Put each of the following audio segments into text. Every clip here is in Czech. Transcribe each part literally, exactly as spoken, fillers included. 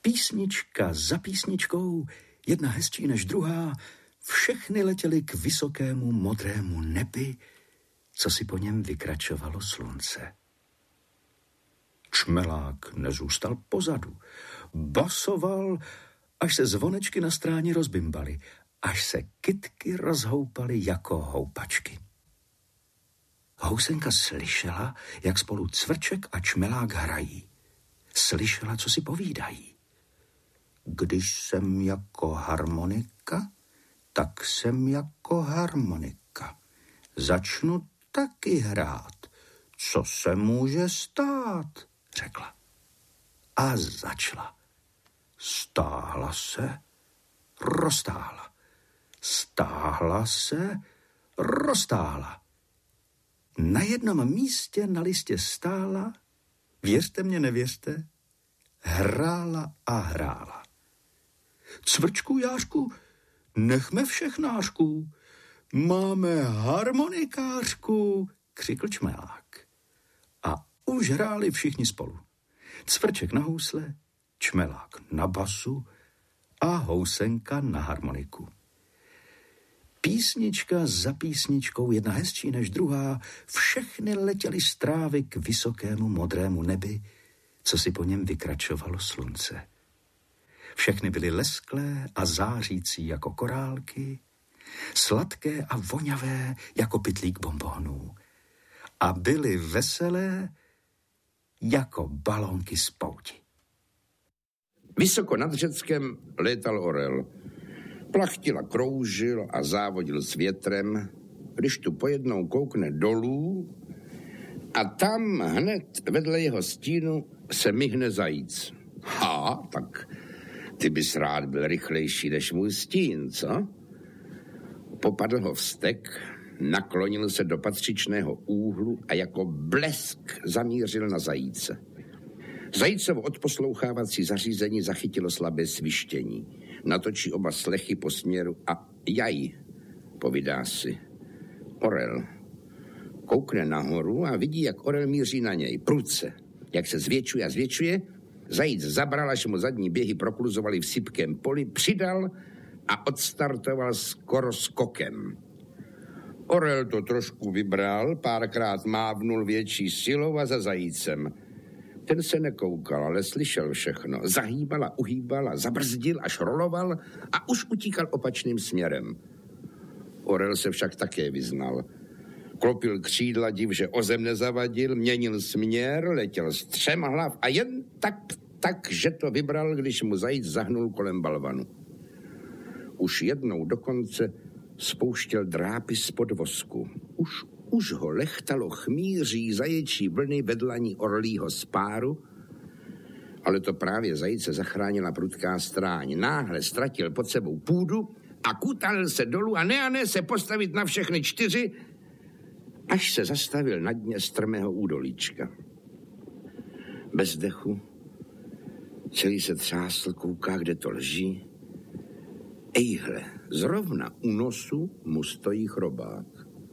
Písnička za písničkou, jedna hezčí než druhá, všechny letěly k vysokému modrému nebi, co si po něm vykračovalo slunce. Čmelák nezůstal pozadu. Basoval, až se zvonečky na stráni rozbimbaly, až se kytky rozhoupaly jako houpačky. Housenka slyšela, jak spolu Cvrček a Čmelák hrají. Slyšela, co si povídají. Když jsem jako harmonika, tak jsem jako harmonika. Začnu taky hrát. Co se může stát, řekla. A začala. Stáhla se, roztáhla. Stáhla se, roztáhla. Na jednom místě na listě stála, věřte mě, nevěřte, hrála a hrála. Cvrčku, Jářku, nechme všechnářku, máme harmonikářku, křikl Čmelák. A už hráli všichni spolu. Cvrček na housle, Čmelák na basu a housenka na harmoniku. Písnička za písničkou, jedna hezčí než druhá, všechny letěly z trávy k vysokému modrému nebi, co si po něm vykračovalo slunce. Všechny byly lesklé a zářící jako korálky, sladké a voňavé jako pytlík bonbonů a byly veselé jako balónky z pouti. Vysoko nad Řeckem létal orel. Plachtil a kroužil a závodil s větrem, když tu pojednou koukne dolů a tam hned vedle jeho stínu se myhne zajíc. Ha, tak ty bys rád byl rychlejší než můj stín, co? Popadl ho vztek, naklonil se do patřičného úhlu a jako blesk zamířil na zajíce. Zajícovo odposlouchávací zařízení zachytilo slabé svištění. Natočí oba slechy po směru a jaj, povídá si. Orel. Koukne nahoru a vidí, jak orel míří na něj. Prudce. Jak se zvětšuje a zvětšuje, zajíc zabral, až mu zadní běhy prokluzovali v sypkém poli, přidal a odstartoval skoro skokem. Orel to trošku vybral, párkrát mávnul větší silou a za zajícem. Ten se nekoukal, ale slyšel všechno. Zahýbal a uhýbal a zabrzdil a šroloval a už utíkal opačným směrem. Orel se však také vyznal. Klopil křídla div, že o zem nezavadil, měnil směr, letěl střem hlav a jen tak, tak, že to vybral, když mu zajíc zahnul kolem balvanu. Už jednou dokonce spouštěl drápy z podvozku. Už Už ho lechtalo chmíří zaječí vlny vedlaní orlího spáru, ale to právě zajíce zachránila prudká stráň. Náhle ztratil pod sebou půdu a kutal se dolů a ne a ne se postavit na všechny čtyři, až se zastavil na dně strmého údolíčka. Bez dechu, celý se třásl, kouká, kde to leží. Ejhle, zrovna u nosu mu stojí chrobák.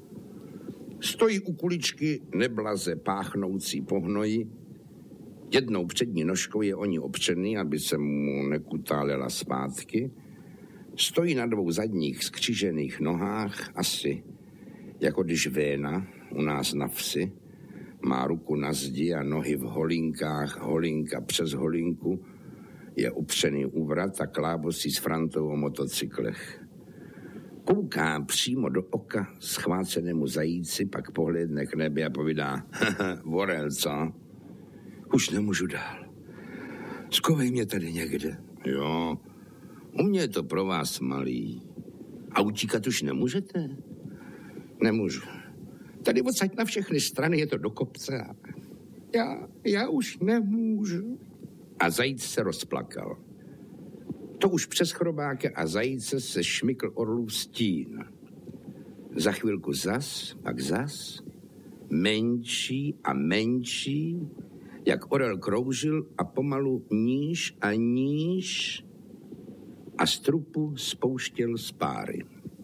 Stojí u kuličky neblaze páchnoucí po hnoji. Jednou přední nožkou je o ní opřený, aby se mu nekutálela zpátky. Stojí na dvou zadních skřížených nohách, asi jako když Véna u nás na vsi má ruku na zdi a nohy v holinkách, holinka přes holinku, je upřený úvrat a klábosí s Frantou o motocyklech. Kouká přímo do oka schvácenému zajíci, pak pohlédne k nebi a povídá, orel, co? Už nemůžu dál. Skovej mě tady někde. Jo, u mě je to pro vás malý. A utíkat už nemůžete? Nemůžu. Tady odsaď na všechny strany je to do kopce. Já, já už nemůžu. A zajíc se rozplakal. To už přes chrobáka a zajíce se šmykl orlův stín. Za chvilku zas, pak zas, menší a menší, jak orel kroužil a pomalu níž a níž a z trupu spouštěl spáry.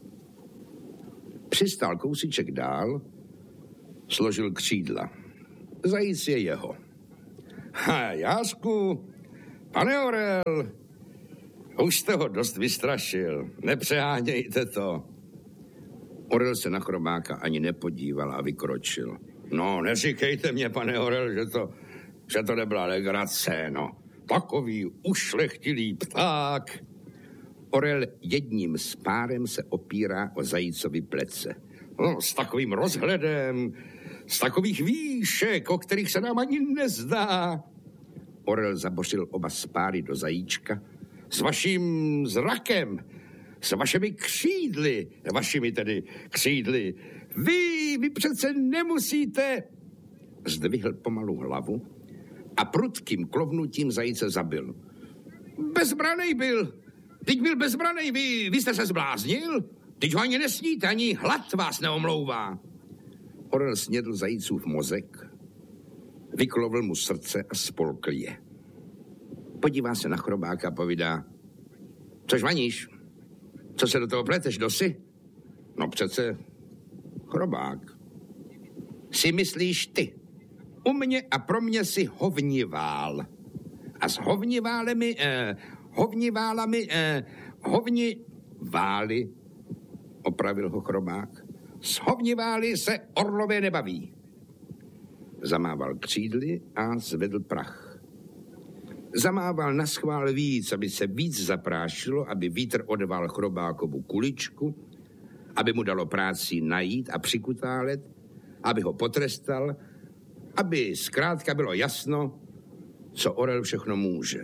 Přistál kousíček dál, složil křídla. Zajíc je jeho. Ha, Jářku, Pane Orel, už jste ho dost vystrašil, nepřehánějte to. Orel se na Chrobáka ani nepodíval a vykročil. No, neříkejte mě, pane Orel, že to, že to nebyla legrace, no. Takový ušlechtilý pták. Orel jedním spárem se opírá o zajícovi plece. No, s takovým rozhledem, z takových výšek, o kterých se nám ani nezdá. Orel zabořil oba spáry do zajíčka. S vaším zrakem, s vašimi křídly, vašimi tedy křídly. Vy, vy přece nemusíte. Zdvihl pomalu hlavu a prudkým klovnutím zajíce zabil. Bezbranej byl. Teď byl bezbranej, vy, vy jste se zbláznil? Teď ho ani nesníte, ani hlad vás neomlouvá. Orel snědl zajícův mozek, vyklovil mu srdce a spolkl je. Podívá se na Chrobáka a povídá, což vaníš? Co se do toho pleteš, dosi? No přece Chrobák. Si myslíš ty? U mě a pro mě si hovnivál. A s hovniválemi, eh, hovniválami, eh, hovnivály, opravil ho Chrobák. S hovnivály se orlové nebaví. Zamával křídly a zvedl prach. Zamával naschvál víc, aby se víc zaprášilo, aby vítr odval Chrobákovu kuličku, aby mu dalo práci najít a přikutálet, aby ho potrestal, aby zkrátka bylo jasno, co Orel všechno může.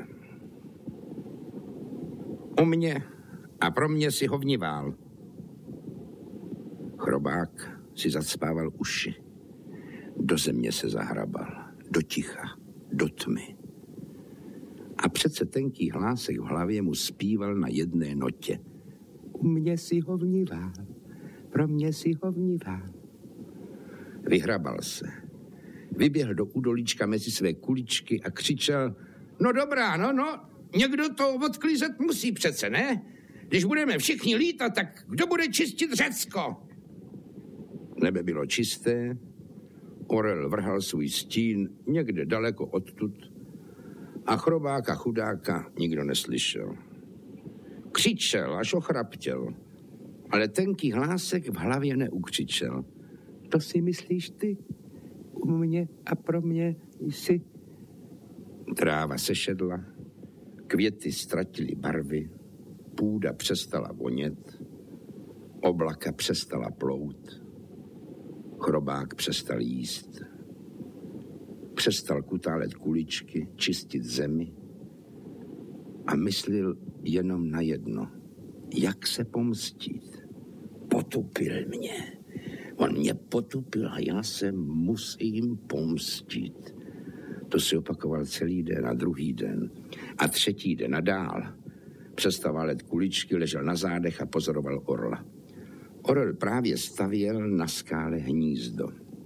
U mě a pro mě si hovnivál. Chrobák si zacpával uši. Do země se zahrabal, do ticha, do tmy. A přece tenký hlásek v hlavě mu zpíval na jedné notě. U mě si hovnivál, pro mě si hovnivál. Vyhrabal se. Vyběhl do údolíčka mezi své kuličky a křičel, no dobrá, no, no, někdo to odklízet musí přece, ne? Když budeme všichni lítat, tak kdo bude čistit Řecko? Nebe bylo čisté, Orel vrhal svůj stín někde daleko odtud a Chrobáka chudáka nikdo neslyšel. Křičel, až ochraptěl, ale tenký hlásek v hlavě neukřičel. To si myslíš ty? U mě a pro mě jsi. Tráva sešedla, květy ztratily barvy, půda přestala vonět, oblaka přestala plout, Chrobák přestal jíst. Přestal kutálet kuličky, čistit zemi a myslil jenom na jedno. Jak se pomstit? Potupil mě. On mě potupil a já se musím pomstit. To si opakoval celý den a druhý den a třetí den a dál. Přestal válet kuličky, ležel na zádech a pozoroval orla. Orel právě stavěl na skále hnízdo.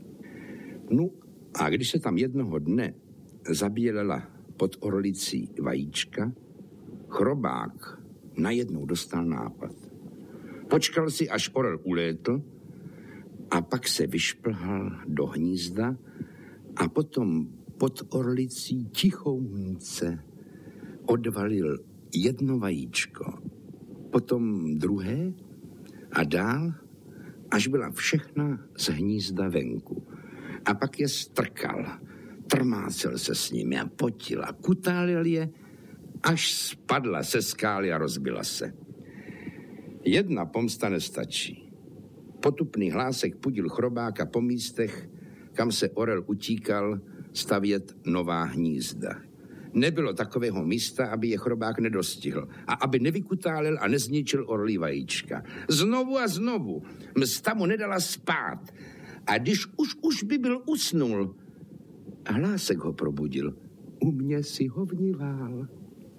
No a když se tam jednoho dne zabílela pod orlicí vajíčka, Chrobák najednou dostal nápad. Počkal si, až orel ulétl a pak se vyšplhal do hnízda a potom pod orlicí tichounce odvalil jedno vajíčko, potom druhé a dál, až byla všechna z hnízda venku. A pak je strkal, trmácel se s nimi a potil a kutálil je, až spadla se skály a rozbila se. Jedna pomsta nestačí. Potupný hlásek pudil Chrobáka po místech, kam se orel utíkal stavět nová hnízda. Nebylo takového místa, aby je Chrobák nedostihl a aby nevykutálil a nezničil orlí vajíčka. Znovu a znovu msta mu nedala spát a když už už by byl usnul, hlásek ho probudil. U mě si hovnivál.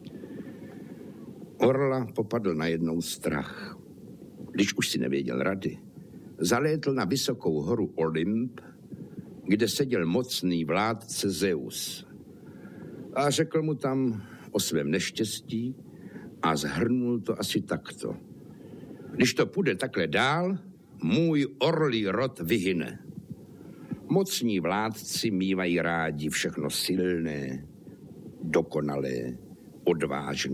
Orla popadl najednou strach. Když už si nevěděl rady, zalétl na vysokou horu Olymp, kde seděl mocný vládce Zeus. A řekl mu tam o svém neštěstí a zhrnul to asi takto. Když to půjde takhle dál, můj orlí rod vyhyne. Mocní vládci mívají rádi všechno silné, dokonalé, odvážný.